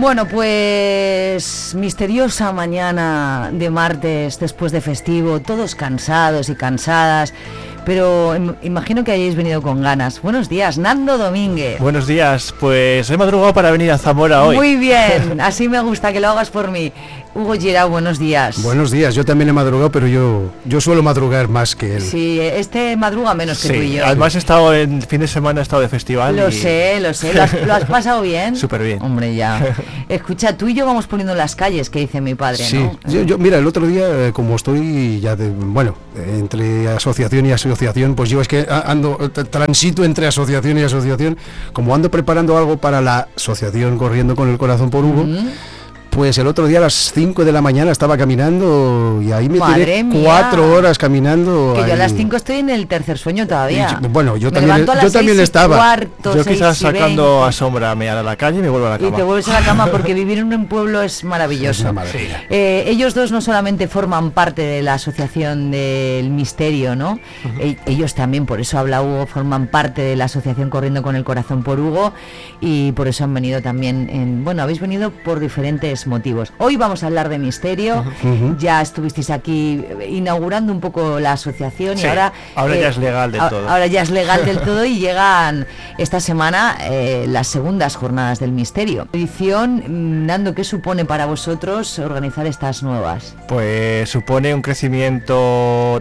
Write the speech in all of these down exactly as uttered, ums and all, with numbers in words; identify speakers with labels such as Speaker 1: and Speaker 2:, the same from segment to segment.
Speaker 1: Bueno, pues misteriosa mañana de martes después de festivo, todos cansados y cansadas, pero im- imagino que hayáis venido con ganas. Buenos días, Nando Domínguez.
Speaker 2: Buenos días, pues he madrugado para venir a Zamora hoy.
Speaker 1: Muy bien, así me gusta que lo hagas por mí. Hugo Girau, buenos días.
Speaker 3: Buenos días, yo también he madrugado, pero yo yo suelo madrugar más que él.
Speaker 1: Sí, este madruga menos que
Speaker 2: Sí,
Speaker 1: tú y yo.
Speaker 2: además he estado en fin de semana, he estado de festival.
Speaker 1: Lo
Speaker 2: y...
Speaker 1: sé, lo sé. ¿Lo has, lo has pasado bien?
Speaker 2: Súper bien.
Speaker 1: Hombre, ya. Escucha, tú y yo vamos poniendo las calles, que dice mi padre,
Speaker 3: Sí,
Speaker 1: ¿no?
Speaker 3: yo, yo- mira, el otro día, eh, como estoy ya de, bueno, eh, entre asociación y asociación, pues yo es que a- ando, t- transito entre asociación y asociación, como ando preparando algo para la asociación Corriendo con el Corazón por Hugo,
Speaker 1: Mm.
Speaker 3: pues el otro día a las cinco de la mañana estaba caminando y ahí me
Speaker 1: Madre
Speaker 3: tiré
Speaker 1: mía.
Speaker 3: cuatro horas caminando.
Speaker 1: Que yo a
Speaker 3: ahí.
Speaker 1: las cinco estoy en el tercer sueño todavía.
Speaker 3: Y yo- bueno, yo
Speaker 1: Me
Speaker 3: también-
Speaker 1: levanto a las
Speaker 3: yo también
Speaker 1: seis y
Speaker 3: estaba.
Speaker 1: cuarto,
Speaker 2: Yo
Speaker 1: seis
Speaker 2: quizás
Speaker 1: y
Speaker 2: sacando
Speaker 1: veinte.
Speaker 2: a sombra me a la calle y me vuelvo a la
Speaker 1: Y
Speaker 2: cama.
Speaker 1: te vuelves a la cama porque vivir en un pueblo es maravilloso.
Speaker 3: Es una maravilla.
Speaker 1: Eh, ellos dos no solamente forman parte de la Asociación del Misterio, ¿no? E- ellos también, por eso habla Hugo, forman parte de la Asociación Corriendo con el Corazón por Hugo y por eso han venido también, en, bueno, habéis venido por diferentes motivos. Hoy vamos a hablar de misterio,
Speaker 3: Ujú.
Speaker 1: ya estuvisteis aquí inaugurando un poco la asociación
Speaker 2: Sí,
Speaker 1: y ahora...
Speaker 2: ahora ya es legal del
Speaker 1: a-
Speaker 2: todo.
Speaker 1: Ahora ya es legal del todo y llegan esta semana eh, las segundas jornadas del misterio. Edición, mm, Nando, ¿qué supone para vosotros organizar estas nuevas?
Speaker 2: Pues supone un crecimiento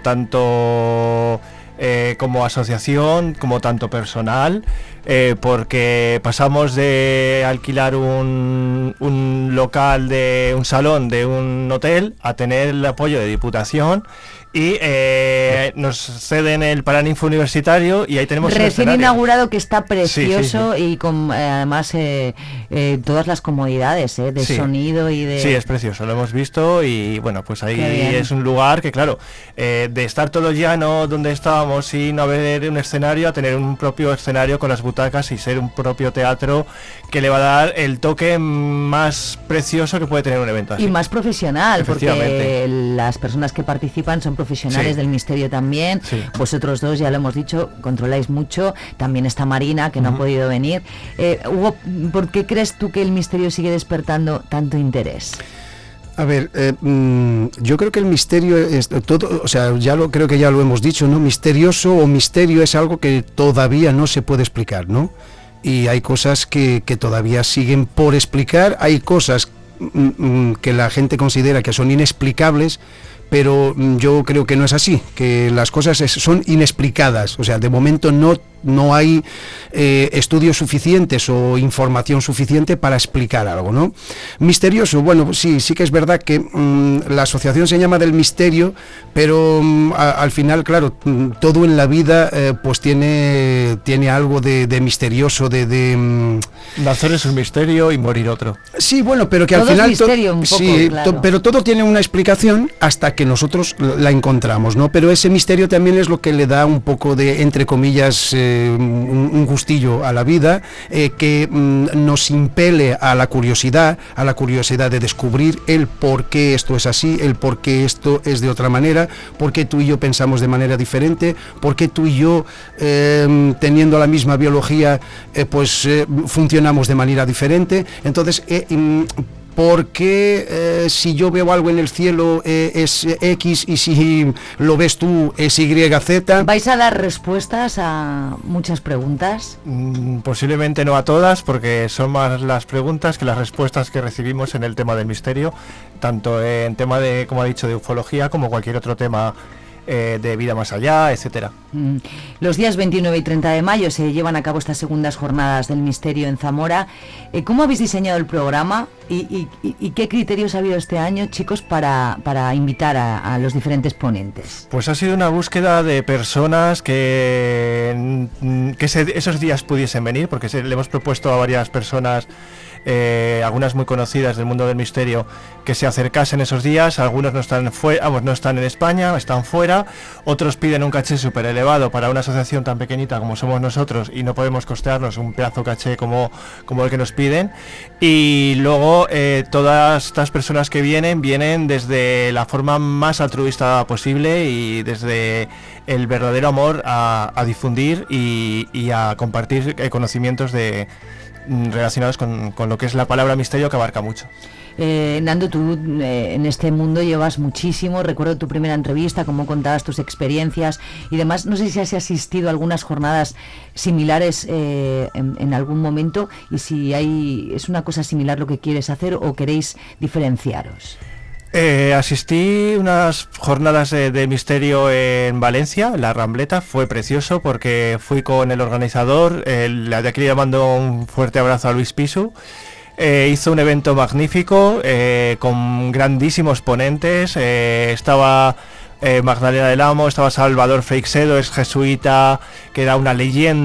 Speaker 2: tanto eh, como asociación como tanto personal, eh, porque pasamos de alquilar un, un local, de un salón de un hotel, a tener el apoyo de Diputación y eh, nos ceden el Paraninfo Universitario y ahí tenemos un
Speaker 1: Recién
Speaker 2: escenario.
Speaker 1: inaugurado, que está
Speaker 2: Sí, sí,
Speaker 1: precioso y con eh, además eh, eh, todas las comodidades eh, de
Speaker 2: Sí.
Speaker 1: sonido y de...
Speaker 2: Sí, es precioso, lo hemos visto y bueno, pues ahí
Speaker 1: Qué bien.
Speaker 2: es un lugar que claro, eh, de estar todo llano donde estábamos y no haber un escenario, a tener un propio escenario con las butacas y ser un propio teatro que le va a dar el toque más precioso que puede tener un evento así.
Speaker 1: Y más profesional, porque
Speaker 2: Efectivamente.
Speaker 1: las personas que participan son profesionales
Speaker 2: Sí.
Speaker 1: del misterio también.
Speaker 2: Sí.
Speaker 1: Vosotros dos, ya lo hemos dicho, controláis mucho. También está Marina, que no ha
Speaker 2: Ujú.
Speaker 1: podido venir. Eh, Hugo, ¿por qué crees tú que el misterio sigue despertando tanto interés?
Speaker 3: A ver, eh, mm, yo creo que el misterio es todo, o sea, ya lo creo que ya lo hemos dicho, ¿no? Misterioso o misterio es algo que todavía no se puede explicar, ¿no? Y hay cosas que, que todavía siguen por explicar, hay cosas mm, mm, que la gente considera que son inexplicables, pero mm, yo creo que no es así, que las cosas es- son inexplicadas, o sea, de momento no no hay eh, estudios suficientes o información suficiente para explicar algo, ¿no? Misterioso, bueno, sí, sí que es verdad que mm, la asociación se llama del misterio, pero mm, a- al final, claro, mm, todo en la vida eh, pues tiene tiene algo de, de misterioso, de... de mm,
Speaker 2: Nacer es un misterio y morir otro.
Speaker 3: sí, bueno, pero que
Speaker 1: Todo
Speaker 3: al
Speaker 1: es
Speaker 3: final...
Speaker 1: misterio un poco,
Speaker 3: sí,
Speaker 1: claro.
Speaker 3: to- pero todo tiene una explicación hasta que nosotros la encontramos, ¿no? Pero ese misterio también es lo que le da un poco de, entre comillas, eh, un, un gustillo a la vida, eh, que mm, nos impele a la curiosidad, a la curiosidad de descubrir el por qué esto es así, el por qué esto es de otra manera, por qué tú y yo pensamos de manera diferente, por qué tú y yo, eh, teniendo la misma biología, eh, pues eh, funcionamos de manera diferente. Entonces, eh, mm, ¿por qué eh, si yo veo algo en el cielo eh, es eh, X y si lo ves tú es Y Z?
Speaker 1: ¿Vais a dar respuestas a muchas preguntas?
Speaker 2: Mm, Posiblemente no a todas, porque son más las preguntas que las respuestas que recibimos en el tema del misterio, tanto en tema de, como ha dicho, de ufología, como cualquier otro tema eh, de vida más allá, etcétera.
Speaker 1: Mm. Los días veintinueve y treinta de mayo se llevan a cabo estas segundas jornadas del misterio en Zamora. Eh, ¿Cómo habéis diseñado el programa y, y- y- y qué criterios ha habido este año, chicos, para, para invitar a, a los diferentes ponentes?
Speaker 2: Pues ha sido una búsqueda de personas que, mm, que ese- esos días pudiesen venir, porque se- le hemos propuesto a varias personas, eh, algunas muy conocidas del mundo del misterio, que se acercasen esos días. Algunos no están fuera, vamos, no están en España, están fuera. Otros piden un caché súper elevado para una asociación tan pequeñita como somos nosotros y no podemos costearnos un pedazo caché como, como el que nos piden. Y luego eh, todas estas personas que vienen, vienen desde la forma más altruista posible y desde el verdadero amor a, a difundir y, y a compartir eh, conocimientos de mm, relacionados con, con lo que es la palabra misterio, que abarca mucho.
Speaker 1: Eh, Nando, tú eh, en este mundo llevas muchísimo. Recuerdo tu primera entrevista, cómo contabas tus experiencias y demás. No sé si has asistido a algunas jornadas similares eh, en, en algún momento, y si hay es una cosa similar lo que quieres hacer o queréis diferenciaros.
Speaker 2: Eh, asistí unas jornadas de, de misterio en Valencia, en la Rambleta. Fue precioso porque fui con el organizador. El, de aquí le mando un fuerte abrazo a Luis Pisu. Eh, hizo un evento magnífico, eh, con grandísimos ponentes. Eh, estaba eh, Magdalena del Amo, estaba Salvador Freixedo, es jesuita, que era una leyenda.